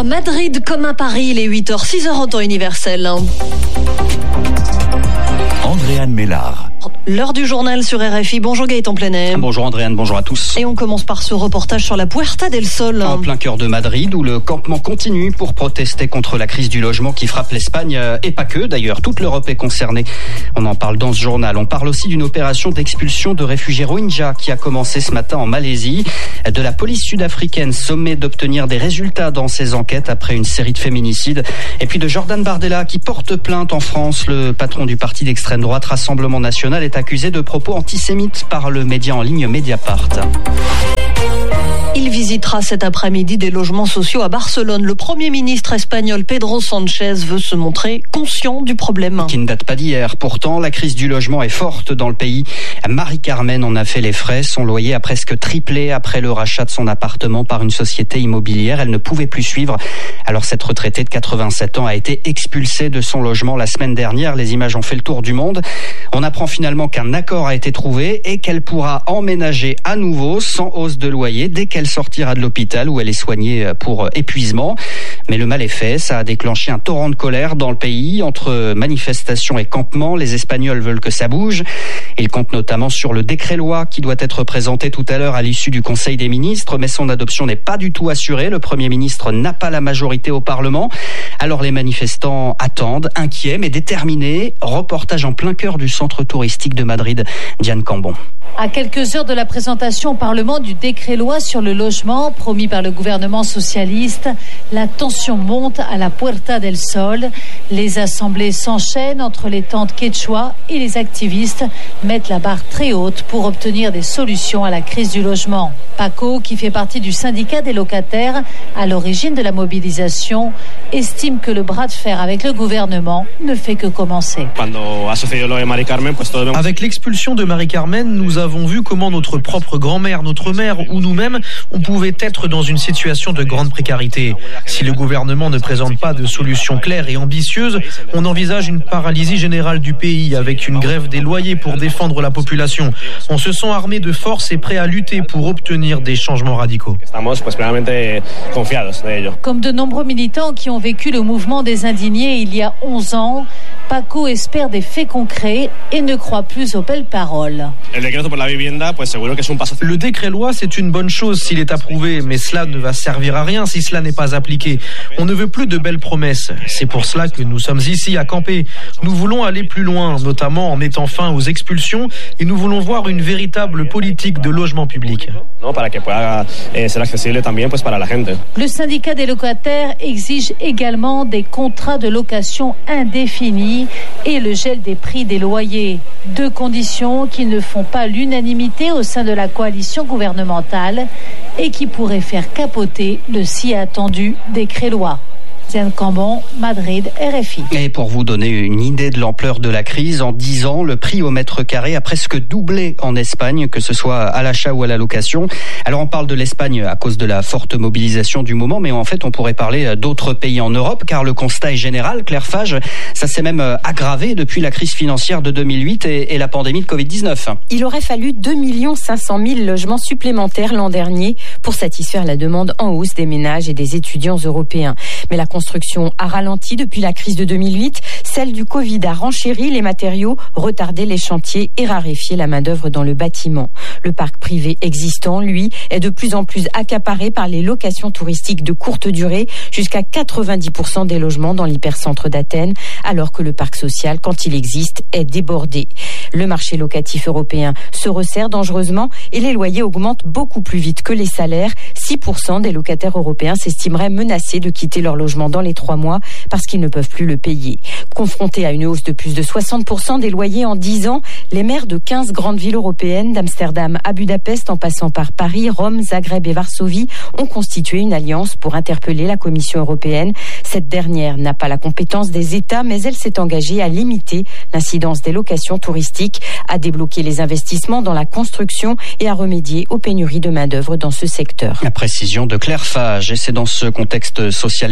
À Madrid comme à Paris, les 8h, 6h en temps universel. Andréane Mélard. L'heure du journal sur RFI. Bonjour Gaëtan Plenet. Bonjour Andréane, bonjour à tous. Et on commence par ce reportage sur la Puerta del Sol. En plein cœur de Madrid, où le campement continue pour protester contre la crise du logement qui frappe l'Espagne, et pas que d'ailleurs, toute l'Europe est concernée. On en parle dans ce journal. On parle aussi d'une opération d'expulsion de réfugiés Rohingyas qui a commencé ce matin en Malaisie. De la police sud-africaine sommée d'obtenir des résultats dans ses enquêtes après une série de féminicides. Et puis de Jordan Bardella qui porte plainte en France. Le patron du parti d'extrême droite Rassemblement National est accusé de propos antisémites par le média en ligne Mediapart. Il visitera cet après-midi des logements sociaux à Barcelone. Le Premier ministre espagnol Pedro Sánchez veut se montrer conscient du problème. Qui ne date pas d'hier. Pourtant, la crise du logement est forte dans le pays. Marie-Carmen en a fait les frais. Son loyer a presque triplé après le rachat de son appartement par une société immobilière. Elle ne pouvait plus suivre. Alors cette retraitée de 87 ans a été expulsée de son logement la semaine dernière. Les images ont fait le tour du monde. On apprend finalement qu'un accord a été trouvé et qu'elle pourra emménager à nouveau sans hausse de loyer dès qu'elle sortira de l'hôpital où elle est soignée pour épuisement. Mais le mal est fait, ça a déclenché un torrent de colère dans le pays. Entre manifestations et campements, les Espagnols veulent que ça bouge. Ils comptent notamment sur le décret-loi qui doit être présenté tout à l'heure à l'issue du Conseil des ministres, mais son adoption n'est pas du tout assurée. Le Premier ministre n'a pas la majorité au Parlement. Alors les manifestants attendent, inquiets mais déterminés. Reportage en plein cœur du centre touristique de Madrid. Diane Cambon. À quelques heures de la présentation au Parlement du décret-loi sur le logement promis par le gouvernement socialiste, la tension monte à la Puerta del Sol. Les assemblées s'enchaînent entre les tentes quechua et les activistes mettent la barre très haute pour obtenir des solutions à la crise du logement. Paco, qui fait partie du syndicat des locataires à l'origine de la mobilisation, estime que le bras de fer avec le gouvernement ne fait que commencer. Avec l'expulsion de Marie-Carmen, nous avons vu comment notre propre grand-mère, notre mère ou nous-mêmes, on pouvait être dans une situation de grande précarité. Si le gouvernement ne présente pas de solution claire et ambitieuse, on envisage une paralysie générale du pays avec une grève des loyers pour défendre la population. On se sent armé de force et prêt à lutter pour obtenir des changements radicaux. Comme de nombreux militants qui ont vécu le mouvement des indignés il y a 11 ans, Paco espère des faits concrets et ne croit plus aux belles paroles. Le décret-loi, c'est une bonne chose s'il est approuvé, mais cela ne va servir à rien si cela n'est pas appliqué. On ne veut plus de belles promesses. C'est pour cela que nous sommes ici à camper. Nous voulons aller plus loin, notamment en mettant fin aux expulsions, et nous voulons voir une véritable politique de logement public. Le syndicat des locataires exige également des contrats de location indéfinis et le gel des prix des loyers. Deux conditions qui ne font pas l'unanimité au sein de la coalition gouvernementale et qui pourraient faire capoter le si attendu décret-loi. Diane Cambon, Madrid, RFI. Et pour vous donner une idée de l'ampleur de la crise, en 10 ans, le prix au mètre carré a presque doublé en Espagne, que ce soit à l'achat ou à la location. Alors on parle de l'Espagne à cause de la forte mobilisation du moment, mais en fait on pourrait parler d'autres pays en Europe, car le constat est général. Claire Fage, ça s'est même aggravé depuis la crise financière de 2008 et la pandémie de Covid-19. Il aurait fallu 2 500 000 logements supplémentaires l'an dernier pour satisfaire la demande en hausse des ménages et des étudiants européens. Mais la construction a ralenti depuis la crise de 2008. Celle du Covid a renchéri les matériaux, retardé les chantiers et raréfié la main-d'œuvre dans le bâtiment. Le parc privé existant, lui, est de plus en plus accaparé par les locations touristiques de courte durée, jusqu'à 90% des logements dans l'hypercentre d'Athènes, alors que le parc social, quand il existe, est débordé. Le marché locatif européen se resserre dangereusement et les loyers augmentent beaucoup plus vite que les salaires. 6% des locataires européens s'estimeraient menacés de quitter leur logement dans les 3 mois parce qu'ils ne peuvent plus le payer. Confrontés à une hausse de plus de 60% des loyers en 10 ans, les maires de 15 grandes villes européennes, d'Amsterdam à Budapest en passant par Paris, Rome, Zagreb et Varsovie, ont constitué une alliance pour interpeller la Commission européenne. Cette dernière n'a pas la compétence des États, mais elle s'est engagée à limiter l'incidence des locations touristiques, à débloquer les investissements dans la construction et à remédier aux pénuries de main-d'œuvre dans ce secteur. La précision de Claire Fage, et c'est dans ce contexte social explosif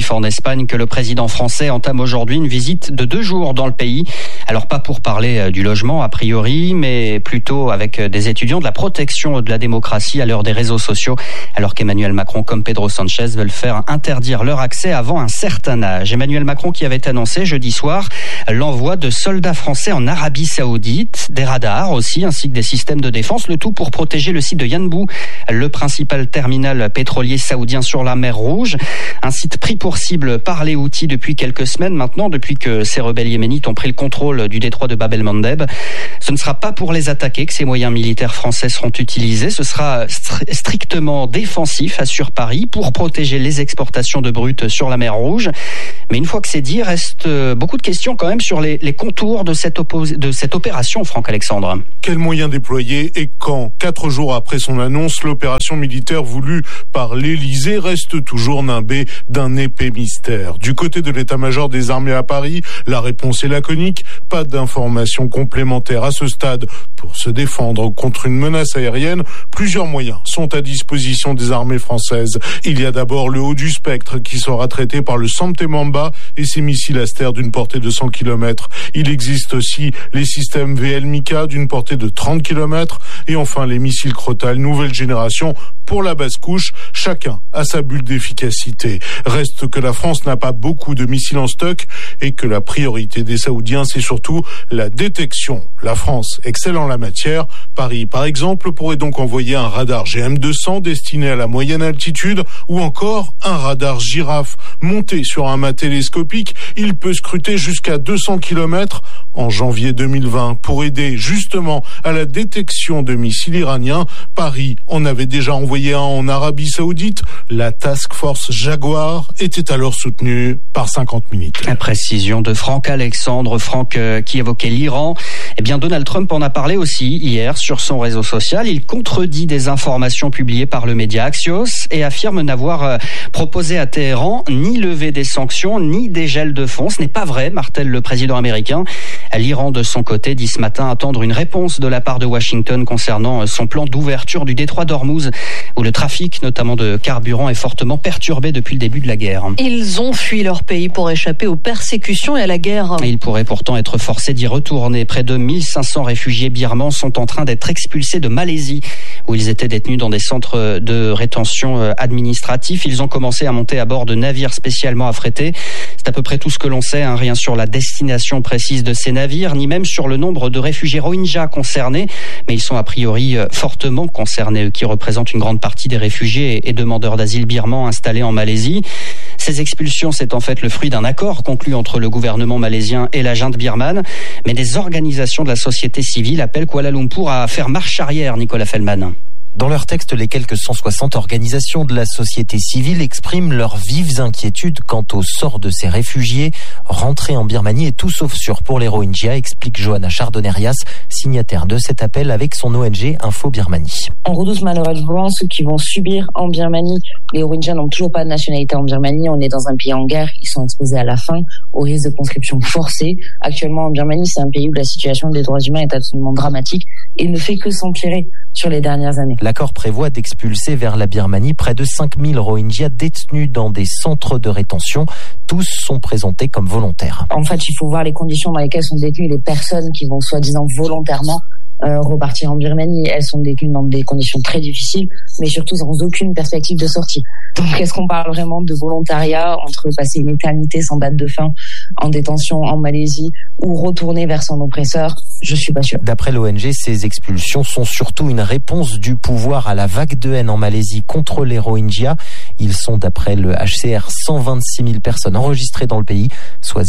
Tenerife en Espagne que le président français entame aujourd'hui une visite de 2 jours dans le pays. Alors pas pour parler du logement a priori, mais plutôt avec des étudiants de la protection de la démocratie à l'heure des réseaux sociaux, alors qu'Emmanuel Macron comme Pedro Sanchez veulent faire interdire leur accès avant un certain âge. Emmanuel Macron qui avait annoncé jeudi soir l'envoi de soldats français en Arabie Saoudite, des radars aussi, ainsi que des systèmes de défense, le tout pour protéger le site de Yanbu, le principal terminal pétrolier saoudien sur la mer Rouge, un site pris pour cible par les Houthis depuis quelques semaines maintenant, depuis que ces rebelles yéménites ont pris le contrôle du détroit de Bab el-Mandeb. Ce ne sera pas pour les attaquer que ces moyens militaires français seront utilisés, ce sera strictement défensif, assure Paris, pour protéger les exportations de brut sur la mer Rouge. Mais une fois que c'est dit, reste beaucoup de questions quand même sur les contours de cette opération, Franck Alexandre. Quels moyens déployer et quand ? 4 jours après son annonce, l'opération militaire voulue par l'Élysée reste toujours nimbée d'un épais mystère. Du côté de l'état-major des armées à Paris, la réponse est laconique, pas d'informations complémentaires à ce stade. Pour se défendre contre une menace aérienne, plusieurs moyens sont à disposition des armées françaises. Il y a d'abord le haut du spectre qui sera traité par le Santemamba et ses missiles Aster d'une portée de 100 km. Il existe aussi les systèmes VL-Mika d'une portée de 30 km et enfin les missiles Crotale nouvelle génération pour la basse couche. Chacun a sa bulle d'efficacité. Reste que la France n'a pas beaucoup de missiles en stock et que la priorité des Saoudiens, c'est surtout la détection. La France excelle en la matière. Paris, par exemple, pourrait donc envoyer un radar GM200 destiné à la moyenne altitude ou encore un radar girafe monté sur un mât télescopique. Il peut scruter jusqu'à 200 km en janvier 2020 pour aider justement à la détection de missiles iraniens. Paris en avait déjà envoyé un en Arabie Saoudite. La Task Force Jaguar était alors soutenue par 50 minutes. La précision de Franck Alexandre. Franck qui évoquait l'Iran. Eh bien, Donald Trump en a parlé aussi hier sur son réseau social. Il contredit des informations publiées par le média Axios et affirme n'avoir proposé à Téhéran ni lever des sanctions, ni des gels de fonds. Ce n'est pas vrai, martèle le président américain. L'Iran, de son côté, dit ce matin attendre une réponse de la part de Washington concernant son plan d'ouverture du détroit d'Ormuz, où le trafic, notamment de carburant, est fortement perturbé depuis le début de la guerre. Ils ont fui leur pays pour échapper aux persécutions et à la guerre. Ils pourraient pourtant être forcés d'y retourner. Près de 1500 réfugiés birmans sont en train d'être expulsés de Malaisie, où ils étaient détenus dans des centres de rétention administratifs. Ils ont commencé à monter à bord de navires spécialement affrétés. C'est à peu près tout ce que l'on sait, rien sur la destination précise de ces navires, ni même sur le nombre de réfugiés Rohingyas concernés. Mais ils sont a priori fortement concernés, eux qui représentent une grande partie des réfugiés et demandeurs d'asile birmans installés en Malaisie. Ces expulsions, c'est en fait le fruit d'un accord conclu entre le gouvernement malaisien et la junte birmane. Mais des organisations de la société civile appellent Kuala Lumpur à faire marche arrière, Nicolas Fellman. Dans leur texte, les quelques 160 organisations de la société civile expriment leurs vives inquiétudes quant au sort de ces réfugiés. Rentrer en Birmanie est tout sauf sûr pour les Rohingyas, explique Johanna Chardonnerias, signataire de cet appel avec son ONG Info Birmanie. On redoute malheureusement ceux qui vont subir en Birmanie. Les Rohingyas n'ont toujours pas de nationalité en Birmanie. On est dans un pays en guerre. Ils sont exposés à la faim, au risque de conscription forcée. Actuellement en Birmanie, c'est un pays où la situation des droits humains est absolument dramatique et ne fait que s'empirer sur les dernières années. L'accord prévoit d'expulser vers la Birmanie près de 5000 Rohingyas détenus dans des centres de rétention. Tous sont présentés comme volontaires. En fait, il faut voir les conditions dans lesquelles sont détenues les personnes qui vont soi-disant volontairement repartir en Birmanie. Elles sont détenues dans des conditions très difficiles, mais surtout sans aucune perspective de sortie. Donc, est-ce qu'on parle vraiment de volontariat entre passer une éternité sans date de fin en détention en Malaisie ou retourner vers son oppresseur? Je suis pas sûre. D'après l'ONG, ces expulsions sont surtout une réponse du pouvoir à la vague de haine en Malaisie contre les Rohingyas. Ils sont, d'après le HCR, 126 000 personnes enregistrées dans le pays, soit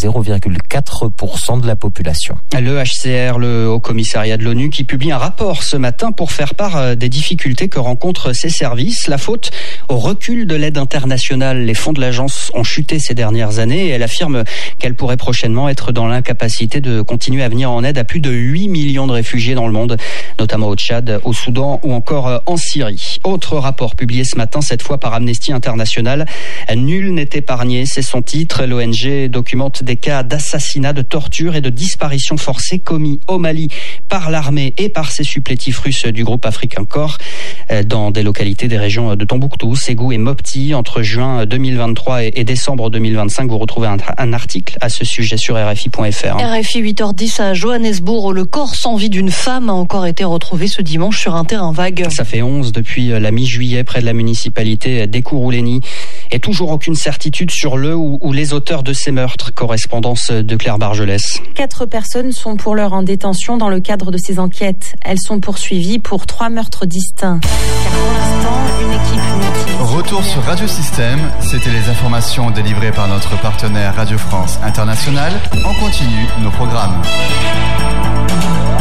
0,4% de la population. Le HCR, le Haut Commissariat de l'ONU, qui publie un rapport ce matin pour faire part des difficultés que rencontrent ces services. La faute au recul de l'aide internationale. Les fonds de l'agence ont chuté ces dernières années et elle affirme qu'elle pourrait prochainement être dans l'incapacité de continuer à venir en aide à plus de 8 millions de réfugiés dans le monde, notamment au Tchad, au Soudan ou encore en Syrie. Autre rapport publié ce matin, cette fois par Amnesty International. Nul n'est épargné, c'est son titre. L'ONG documente des cas d'assassinat, de torture et de disparition forcée commis au Mali par l'armée armée et par ses supplétifs russes du groupe African Corps dans des localités des régions de Tombouctou, Ségou et Mopti entre juin 2023 et décembre 2025. Vous retrouvez un article à ce sujet sur RFI.fr. RFI 8h10 à Johannesburg. Le corps sans vie d'une femme a encore été retrouvé ce dimanche sur un terrain vague. Ça fait 11 depuis la mi-juillet près de la municipalité d'Ekourouleni. Et toujours aucune certitude sur le ou les auteurs de ces meurtres. Correspondance de Claire Bargelès. 4 personnes sont pour l'heure en détention dans le cadre de ces enquêtes. Elles sont poursuivies pour 3 meurtres distincts. Car pour l'instant, une équipe multidisciplinaire... Retour sur Radio Système. C'était les informations délivrées par notre partenaire Radio France Internationale. On continue nos programmes.